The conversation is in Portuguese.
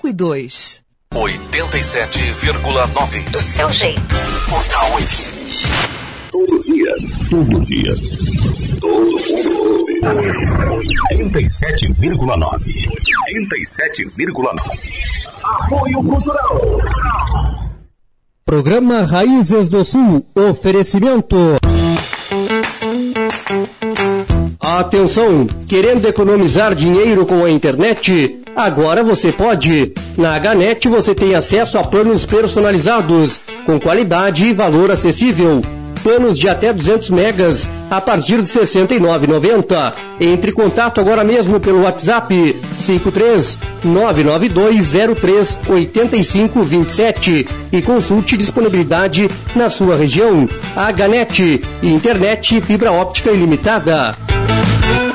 5 e 2. 87,9. Do seu jeito. Portal FM. Todo dia. Todo dia. Todo mundo ouve. 87,9. 87,9. Apoio Cultural. Programa Raízes do Sul. Oferecimento. Atenção! Querendo economizar dinheiro com a internet? Agora você pode. Na Hnet você tem acesso a planos personalizados, com qualidade e valor acessível. Planos de até 200 megas a partir de R$ 69,90. Entre em contato agora mesmo pelo WhatsApp 53992038527 e consulte disponibilidade na sua região. Hnet, internet e fibra óptica ilimitada.